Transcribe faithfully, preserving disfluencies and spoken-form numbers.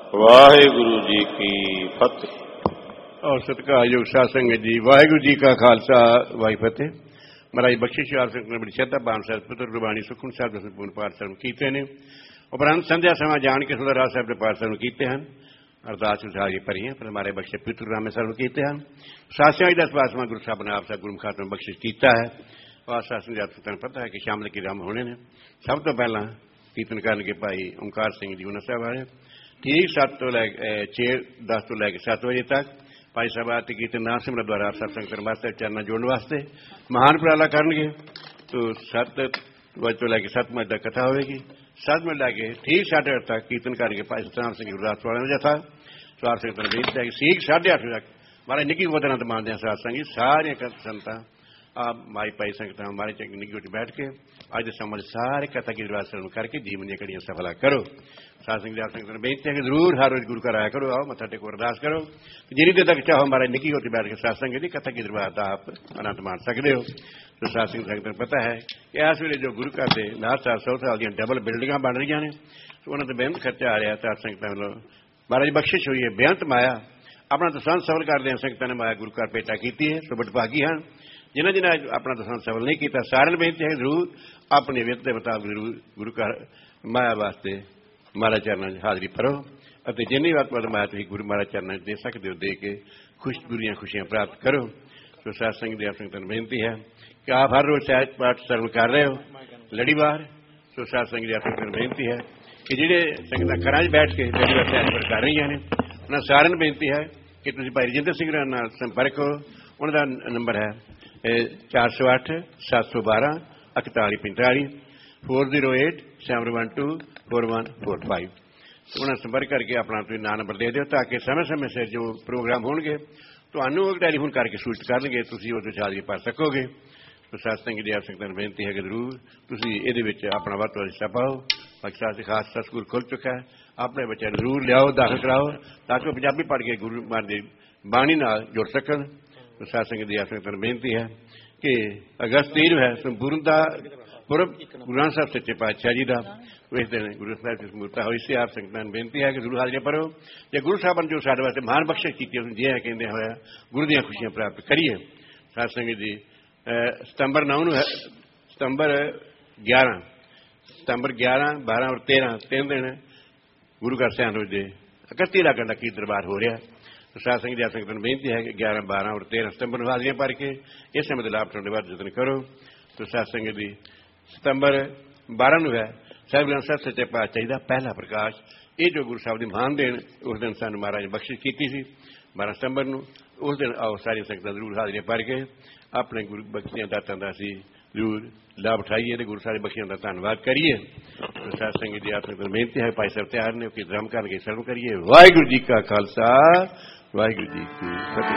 ਵਾਹਿਗੁਰੂ ਜੀ ਕੀ ਫਤਿਹ। ਔਰ ਸਤਿਕਾਰਯੋਗ ਸਾਧ ਸੰਗਤ ਜੀ, ਵਾਹਿਗੁਰੂ ਜੀ ਕਾ ਖਾਲਸਾ ਵਾਹਿਗੁਰੂ ਫਤਿਹ। ਮਹਾਰਾਜ ਬਖਸ਼ਿਸ਼ ਆਪ ਸੰਗਤ ਨੇ ਬੜੀ ਸ਼ਰਧਾ ਬਾਣ ਸਾਹਿਬ ਪੁੱਤਰ ਗੁਰਬਾਣੀ ਸੁਖਮਨੀ ਸਾਹਿਬ ਦੇ ਸੰਪੂਰਨ ਪਾਠ ਸਾਹਿਬ ਕੀਤੇ ਨੇ। ਉਪਰੰਤ ਸੰਧਿਆ ਸਮਾਂ ਜਾਣ ਕੇ ਸੁੰਦਰ ਰਾਜ ਸਾਹਿਬ ਦੇ ਪਾਠ ਸਾਹਿਬ ਕੀਤੇ ਹਨ। ਅਰਦਾਸ ਉਠਾਈ ਭਰੀਆਂ ਪਰ ਹਮਾਰੇ ਬਖਸ਼ੇ ਪਿਤਰ ਰਾਮੇ ਸਾਹਿਬ ਕੀਤੇ ਹਨ। ਸਾਸਿਆਂ ਦਾ ਸਵਾਸਮਾ ਗੁਰੂ ਸਾਹਿਬ ਨੇ ਆਪ ਸਾਹਿਬ ਗੁਰੂ ਖਾਤਮੇ ਬਖਸ਼ਿਸ਼ ਕੀਤਾ ਹੈ। और शासन जी आपको पता है कि शामल की राम होने ने सब तो पहला कीर्तन करके भाई ओंकार सिंह जी उन्होंने साहब आए ठीक सात तो लैके छे दस तो लैके सात बजे तक भाई साहब आते कीर्तन नाम सिमरन द्वारा सत्संग करने वास्ते चरणा जोड़ने वास्ते महान उपराला करेंगे। तो सात बजे तो लैके सात बजे तक कथा होगी। सात बजे लैके ठीक साढ़े आठ तक कीर्तन करके भाई सतनाम सिंह गुरदास वाले जथा स्वार सिंह बेनती है कि ठीक साढ़े आठ तक मारे निकी वदना तो मानते हैं सत्संग सारिया संतां आप माई पाई संगत हमारे निगट बैठ के आज समझ सारे कथा की दरवार करके जीवन की कड़ियां सफला करो। सात संगत आप संगत बेनती है कि जरूर हर रोज गुरु घर आया करो, आओ मत्था टेको अरदास करो। जिनी देर तक चाहो हमारे निकी होती बैठ के सत्संग की कथा की दरबार का आप आनंद मान सकते हो। तो सात संगत पता है कि इस वे जो गुरु घर से नाथ साल सौ साल दी डबल बिल्डिंग बन रही ने तो उन्होंने बेहद खर्चा आ रहा। सात संगत वालों महाराज बख्शिश हुई है, बेहद माया अपना दसांत सफल करते हैं। संगत ने माया गुरु घर भेटा की है, सुबट भागी हैं। जिन्हें जिन्हें अपना दसांत सफल नहीं किया सारे बेनती है जरूर अपनी वित के मुताबिक जरूर गुरु घर माया वास्ते महाराज चरणों हाजरी भरो और जिन्नी वक्त वध माया तुम गुरु महाराज चरणों दे सकते हो, दे के खुश बुरियां खुशियां प्राप्त करो। तो सत्संग की संगत बेनती है कि आप हर रोज सहज पाठ सर्व कर रहे हो लड़ीवार। तो सत्संग की संगत बेनती है कि जिहड़े संगत घर बैठ के लड़ीवार सहज पाठ कर रही ने उन्होंने सारे बेनती है कि तुम भाई रजिंदर सिंह नाल संपर्क करो। उनका नंबर है चार सौ अठ सत्त सौ बारह इकताली पैंताली four zero eight seven one two four one four five. उन्हें संपर्क करके अपना तुम ना नंबर दे दो ताकि समय समय से जो प्रोग्राम होंगे तो टैलीफोन करके सूचित करेंगे, तुम उस हाजरी भर सकोगे। तो सत्संग की आप संगत बेनती है कि जरूर तुम ये अपना वध तो हिस्सा पाओ। बाकी खास सतगुर खुल चुका है, अपने बच्चों जरूर लियाओ दाखिल कराओ ताकि वो पंजाबी पढ़ के गुरु महाराज की बाणी नाल जुड़ सकन। तो सत्संग की आप संगत बेनती है कि अगस्त तीन है संपूर्णता पुरब गुरु ग्रंथ साहब सच्चे पातशाह जी का इस दिन गुरु साहब की समूर्ता हुई से आप संगत बेनती है कि जरूर हाजिर भरो। जो गुरु साहब ने जो साढ़े वास्ते महान बख्शिश की जी है कहते होया गुरु दी खुशियां प्राप्त करिए। सत्संग जी सितंबर नौ है सितंबर ग्यारह सितंबर ग्यारह बारह और तेरह तीन दिन गुरु घर सैन रोज दे इकती लाख का की दरबार हो रहा। तो सत्संग की संगत बेनती है कि ग्यारह बारह और तेरह सितंबर हाजिरियां भर के इस समय के लाभ उठाने बाद जतन करो। तो सत्संग की सितंबर बारह है साहिब ग्रंथ साहब सच्चे पातशाह जी का पहला प्रकाश। ये जो गुरु साहब की महान देन उस दिन सानू महाराज बख्शिश की थी बारह सितंबर को। उस दिन आओ सारी संगत जरूर हाजिरियां भर के अपने गुरु बख्शियां दातां दा असीं जरूर लाभ उठाइए तो गुरु सारी बख्शियां का धन्यवाद करिए। तो सत्संग की आप संगत बेनती है भाई साहब तैयार ने कि ड्रम करके सर्व करिए। वाहिगुरू जी का खालसा वाहिगुरू जी की फतेह।